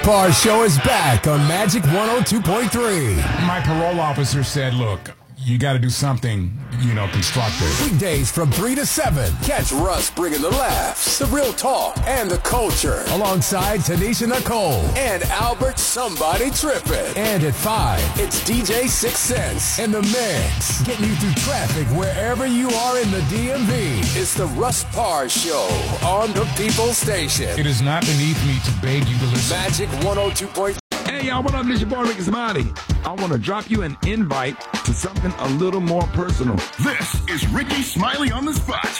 Parr Show is back on Magic 102.3. My parole officer said, look, you got to do something, constructive. Weekdays from 3 to 7. Catch Russ bringing the laughs, the real talk, and the culture. Alongside Tanisha Nicole and Albert Somebody Trippin'. And at 5, it's DJ 6 Cents in the mix. Getting you through traffic wherever you are in the DMV. It's the Russ Parr Show on the People Station. It is not beneath me to beg you to listen. Magic 102.3. Hey, y'all, what up? This your boy, Ricky Smiley. I want to drop you an invite to something a little more personal. This is Ricky Smiley on the Spot.